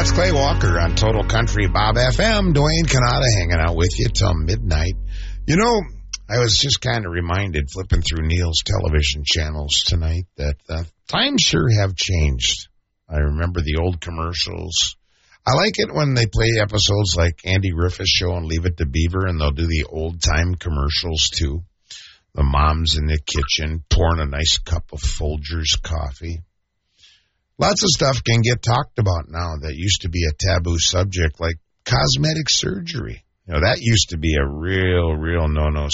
It's Clay Walker on Total Country Bob FM. Dwayne Canada hanging out with you till midnight. You know, I was just kind of reminded, flipping through Neil's television channels tonight, that times sure have changed. I remember the old commercials. I like it when they play episodes like Andy Riff's show and Leave It to Beaver, and they'll do the old-time commercials, too. The mom's in the kitchen pouring a nice cup of Folgers coffee. Lots of stuff can get talked about now that used to be a taboo subject, like cosmetic surgery. You know, that used to be a real no-no